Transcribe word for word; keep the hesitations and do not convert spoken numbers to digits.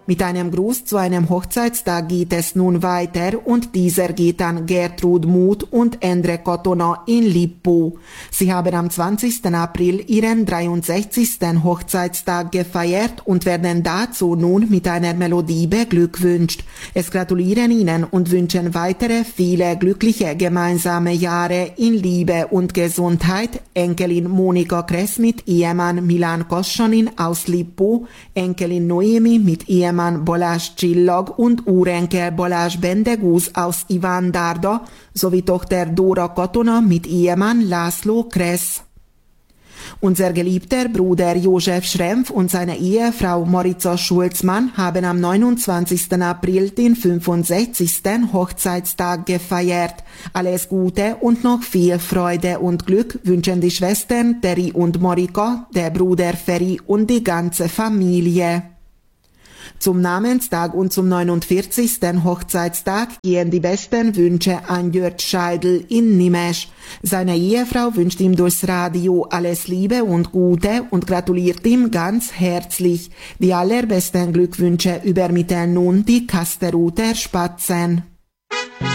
Mit einem Gruß zu einem Hochzeitstag geht es nun weiter und dieser geht an Gertrud Muth und Endre Katona in Lippo. Sie haben am zwanzigsten April ihren dreiundsechzigsten Hochzeitstag gefeiert und werden dazu nun mit einer Melodie beglückwünscht. Es gratulieren Ihnen und wünschen weitere viele glückliche gemeinsame Jahre in Liebe und Gesundheit Enkelin Monika Kress mit Ehemann Milan Kossonin aus Lippo, Enkelin Noemi mit Ehemann Balázs Csillag und Urenkel Balázs Bendegúz aus Ivándarda sowie Tochter Dóra Katona mit Ehemann László Kress. Unser geliebter Bruder Josef Schrempf und seine Ehefrau Marica Schulzmann haben am neunundzwanzigsten April den fünfundsechzigsten Hochzeitstag gefeiert. Alles Gute und noch viel Freude und Glück wünschen die Schwestern Terry und Marika, der Bruder Ferry und die ganze Familie. Zum Namenstag und zum neunundvierzigsten Hochzeitstag gehen die besten Wünsche an Jörg Scheidl in Nimesch. Seine Ehefrau wünscht ihm durchs Radio alles Liebe und Gute und gratuliert ihm ganz herzlich. Die allerbesten Glückwünsche übermitteln nun die Kasteruter Spatzen.